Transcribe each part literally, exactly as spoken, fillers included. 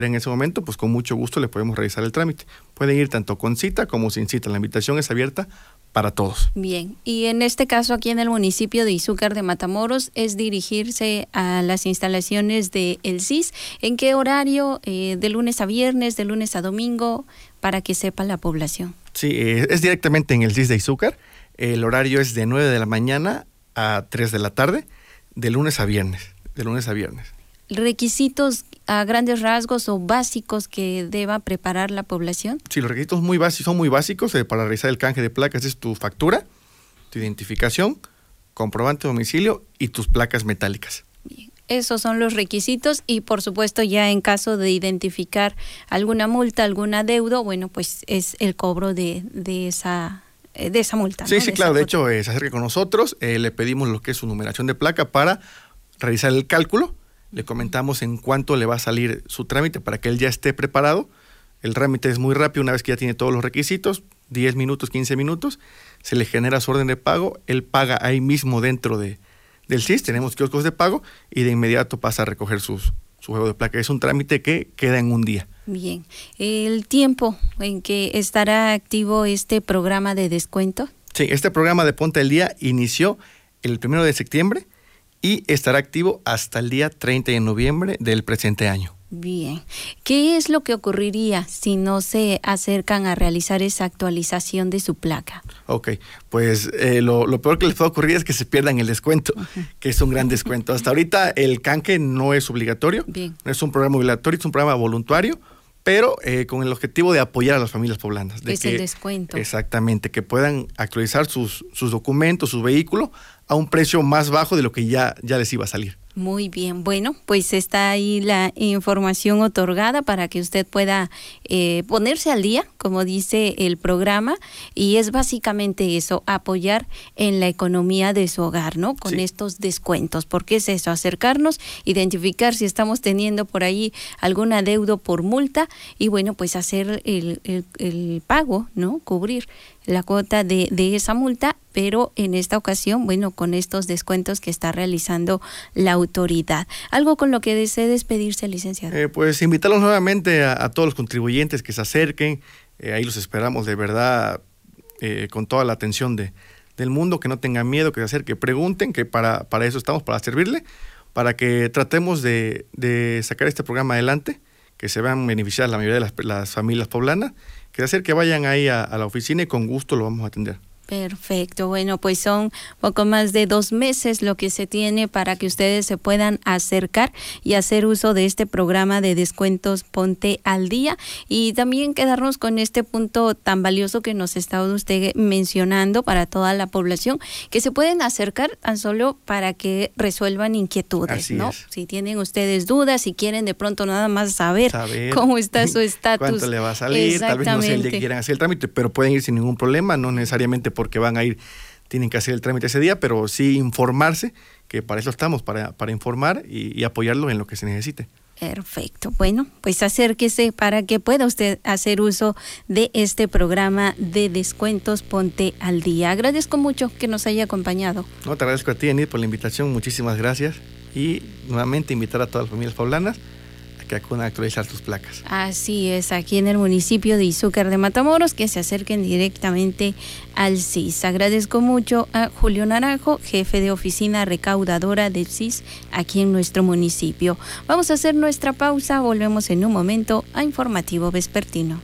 En ese momento, pues con mucho gusto le podemos realizar el trámite. Pueden ir tanto con cita como sin cita. La invitación es abierta para todos. Bien, y en este caso aquí en el municipio de Izúcar de Matamoros es dirigirse a las instalaciones del C I S. ¿En qué horario? Eh, ¿De lunes a viernes, de lunes a domingo? Para que sepa la población. Sí, eh, es directamente en el C I S de Izúcar. El horario es de nueve de la mañana a tres de la tarde, de lunes a viernes. De lunes a viernes. ¿Requisitos a grandes rasgos o básicos que deba preparar la población? Sí, los requisitos muy básicos, son muy básicos eh, para realizar el canje de placas. Es tu factura, tu identificación, comprobante de domicilio y tus placas metálicas. Bien. Esos son los requisitos y por supuesto ya en caso de identificar alguna multa, algún adeudo, bueno, pues es el cobro de, de esa... de esa multa. Sí, ¿no? sí, de claro. De hecho, eh, se acerca con nosotros, eh, le pedimos lo que es su numeración de placa para realizar el cálculo. Le comentamos en cuánto le va a salir su trámite para que él ya esté preparado. El trámite es muy rápido, una vez que ya tiene todos los requisitos, diez minutos, quince minutos, se le genera su orden de pago, él paga ahí mismo dentro de, del C I S, tenemos kioscos de pago y de inmediato pasa a recoger sus, su juego de placa. Es un trámite que queda en un día. Bien. ¿El tiempo en que estará activo este programa de descuento? Sí, este programa de Ponte al Día inició el primero de septiembre y estará activo hasta el día treinta de noviembre del presente año. Bien. ¿Qué es lo que ocurriría si no se acercan a realizar esa actualización de su placa? Ok, pues eh, lo, lo peor que les puede ocurrir es que se pierdan el descuento, uh-huh. que es un gran descuento. Hasta ahorita el canje no es obligatorio, Bien. No es un programa obligatorio, es un programa voluntario, pero eh, con el objetivo de apoyar a las familias poblanas. De es que, el descuento. Exactamente, que puedan actualizar sus, sus documentos, su vehículo, a un precio más bajo de lo que ya, ya les iba a salir. Muy bien, bueno, pues está ahí la información otorgada para que usted pueda eh, ponerse al día, como dice el programa, y es básicamente eso, apoyar en la economía de su hogar, ¿no? Con sí. estos descuentos, porque es eso, acercarnos, identificar si estamos teniendo por ahí algún adeudo por multa y bueno, pues hacer el, el, el pago, ¿no? Cubrir la cuota de, de esa multa, pero en esta ocasión, bueno, con estos descuentos que está realizando la autoridad. ¿Algo con lo que desee despedirse, licenciado? Eh, pues invitarlos nuevamente a, a todos los contribuyentes que se acerquen, eh, ahí los esperamos de verdad eh, con toda la atención de, del mundo, que no tengan miedo, que se acerquen, que pregunten, que para, para eso estamos, para servirle, para que tratemos de, de sacar este programa adelante, que se vean beneficiadas la mayoría de las, las familias poblanas, que hacer que vayan ahí a, a la oficina y con gusto lo vamos a atender. Perfecto, bueno, pues son poco más de dos meses lo que se tiene para que ustedes se puedan acercar y hacer uso de este programa de descuentos Ponte al Día y también quedarnos con este punto tan valioso que nos está usted mencionando para toda la población, que se pueden acercar tan solo para que resuelvan inquietudes, Así ¿no? Es. Si tienen ustedes dudas, si quieren de pronto nada más saber, saber cómo está su estatus. Cuánto le va a salir, tal vez no sea el día que quieran hacer el trámite, pero pueden ir sin ningún problema, no necesariamente porque van a ir, tienen que hacer el trámite ese día, pero sí informarse, que para eso estamos, para, para informar y, y apoyarlo en lo que se necesite. Perfecto. Bueno, pues acérquese para que pueda usted hacer uso de este programa de descuentos Ponte al Día. Agradezco mucho que nos haya acompañado. No, te agradezco a ti, Enid, por la invitación. Muchísimas gracias. Y nuevamente invitar a todas las familias poblanas que acudan a actualizar sus placas. Así es, aquí en el municipio de Izúcar de Matamoros, que se acerquen directamente al C I S. Agradezco mucho a Julio Naranjo, jefe de oficina recaudadora del C I S aquí en nuestro municipio. Vamos a hacer nuestra pausa, volvemos en un momento a Informativo Vespertino.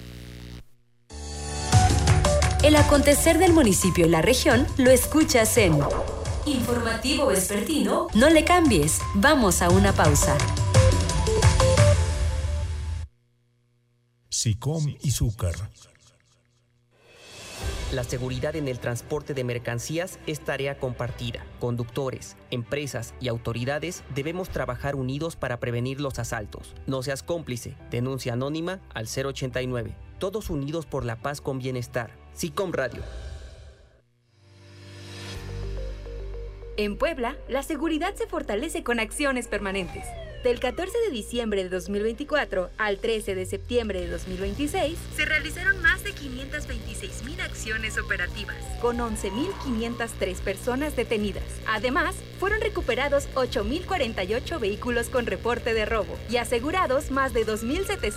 El acontecer del municipio y la región lo escuchas en Informativo Vespertino. No le cambies, vamos a una pausa. SICOM Izúcar. La seguridad en el transporte de mercancías es tarea compartida. Conductores, empresas y autoridades debemos trabajar unidos para prevenir los asaltos. No seas cómplice. Denuncia anónima al cero ochenta y nueve. Todos unidos por la paz con bienestar. SICOM Radio. En Puebla, la seguridad se fortalece con acciones permanentes. Del catorce de diciembre de dos mil veinticuatro al trece de septiembre de dos mil veintiséis, se realizaron más de quinientas veintiséis mil acciones operativas, con once mil quinientas tres personas detenidas. Además, fueron recuperados ocho mil cuarenta y ocho vehículos con reporte de robo y asegurados más de dos mil setecientos